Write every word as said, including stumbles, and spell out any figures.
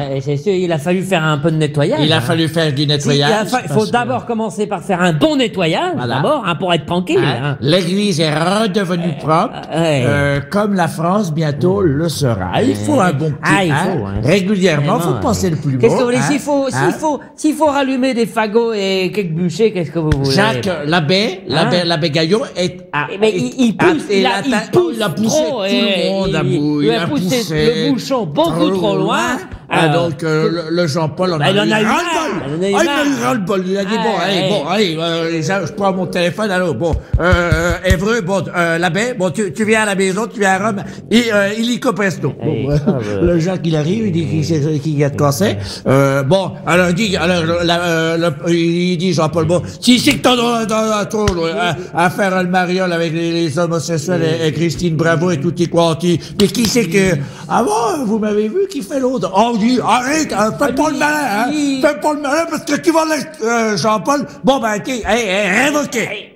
et c'est sûr, il a fallu faire un peu de nettoyage. Il a hein. fallu faire du Il nettoyage. a fa- faut d'abord commencer par faire un bon nettoyage, Voilà. d'abord, hein, pour être tranquille. Hein? Hein. L'église est redevenue propre, ouais. euh, comme la France bientôt le sera. Il faut un bon petit, Ah, il hein, faut, hein. régulièrement, Vraiment, faut penser hein. le plus beau. Qu'est-ce que vous voulez, hein, s'il faut, s'il hein. faut, s'il faut rallumer des fagots et quelques bûchers, qu'est-ce que vous voulez? Jacques l'abbé, l'abbé, Hein? l'abbé Gaillot est, a, Eh ben, il, il pousse, a- il, a, a- il a- pousse il a poussé trop, tout et le monde à il, bout. il a poussé, le bouchon beaucoup trop loin. Ah, Euh, donc, euh, le, le Jean-Paul, on bah, a il en a eu marre, ras-le-bol. il en a eu Ah, il marre. a eu ras-le-bol. Il a dit, Ah, bon, allez, ouais. bon, allez, euh, je je prends mon téléphone, allô, bon, euh, Évreux, bon, euh, l'abbé, bon, tu, tu viens à la maison, tu viens à Rome, et, euh, illico presto. Bon, Hey, euh, ah, bah. le Jacques, il arrive, il dit qu'il sait, qu'il a de quoi c'est. Euh, bon, alors, il dit, alors, la, euh, le- il dit, Jean-Paul, bon, si c'est que t'en as dans la tour, à, à faire le mariole avec les, les homosexuels et, et Christine Bravo et tutti quanti, mais qui c'est que, ah bon, vous m'avez vu qui fait l'autre? Oh, il dit, arrête, hein, fais pas le malin, hein, il- fais pas le malin parce que tu vas laisser, euh, Jean-Paul, bon, ben, ok, hey, hey, révoqué.